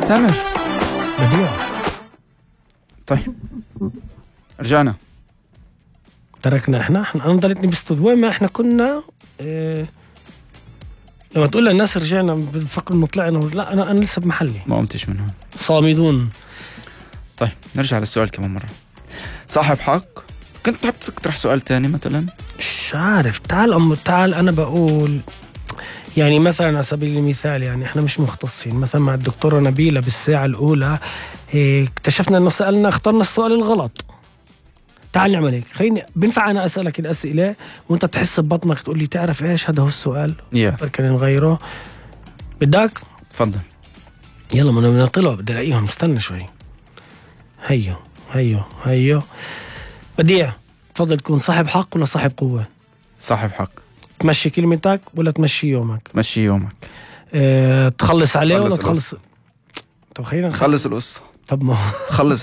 تامر بديع. طيب رجعنا. تركنا احنا انا ضليتني باستوديو وين ما احنا كنا. لما تقول للناس رجعنا بفكروا انه طلعنا، لا انا لسه بمحلي ما قمتش من هون. صامدون. طيب نرجع للسؤال كمان مرة. صاحب حق. كنت تحب تقترح سؤال تاني مثلا؟ مش عارف. تعال انا بقول يعني مثلا على سبيل المثال، يعني احنا مش مختصين. مثلا مع الدكتورة نبيلة بالساعة الأولى اكتشفنا انه اخترنا السؤال الغلط. تعال نعمل هيك، خليني بنفع انا اسألك الأسئلة وانت تحس ببطنك تقول لي تعرف ايش هذا هو السؤال. بركن نغيره. بدك؟ تفضل. يلا ما بدنا نطلع، بدي الاقيهم. استنى شوي. هيو بديع، تفضل. تكون صاحب حق ولا صاحب قوة؟ صاحب حق. تمشي كلمتك ولا تمشي يومك؟ مشي يومك. تخلص عليه ولا تخلص طب خلينا خلص القصة. طب ما خلص